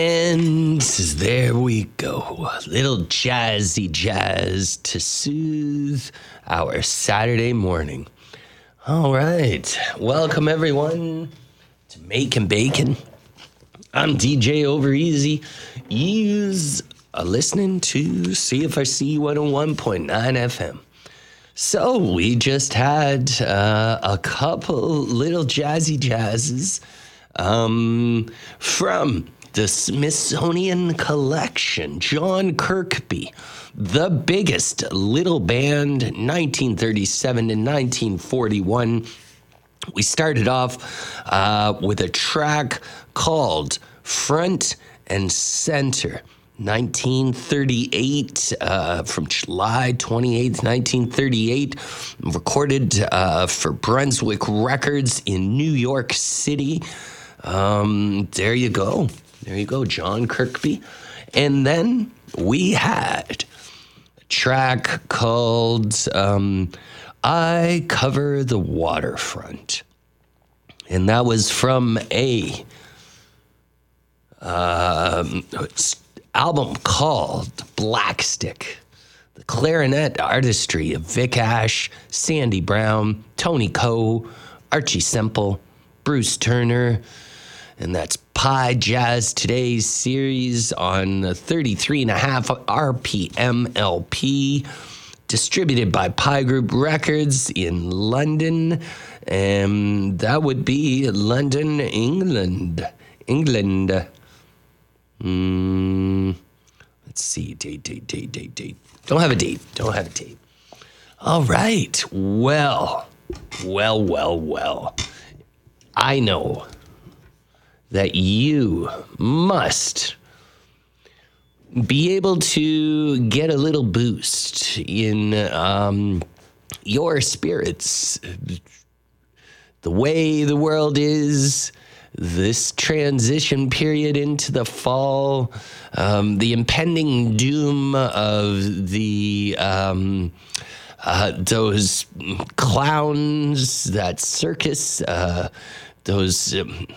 And there we go. A little jazzy jazz to soothe our Saturday morning. All right. Welcome, everyone, to Making Bacon. I'm DJ Overeasy. You's listening to CFRC 101.9 FM. So we just had a couple little jazzy jazzes from the Smithsonian Collection. John Kirkby, the biggest little band, 1937 to 1941. We started off with a track called Front and Center, 1938, from July 28th, 1938, recorded for Brunswick Records in New York City. There you go. There you go, John Kirkby. And then we had a track called I Cover the Waterfront. And that was from a album called Black Stick. The clarinet artistry of Vic Ash, Sandy Brown, Tony Coe, Archie Semple, Bruce Turner. And that's Pi Jazz Today's series on 33.5 RPM LP, distributed by Pi Group Records in London. And that would be London, England. Let's see, date. Don't have a date. All right. Well. I know that you must be able to get a little boost in your spirits. The way the world is, this transition period into the fall, the impending doom of the those clowns, that circus, those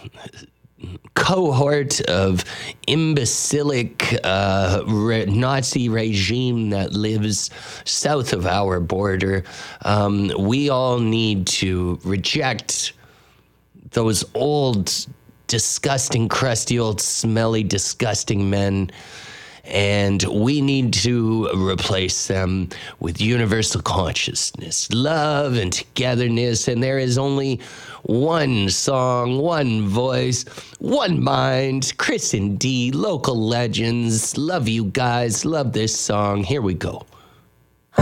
cohort of imbecilic Nazi regime that lives south of our border. We all need to reject those old, disgusting, crusty, old, smelly, disgusting men. And we need to replace them with universal consciousness, love, and togetherness. And there is only one song, one voice, one mind. Chris and D, local legends. Love you guys. Love this song. Here we go.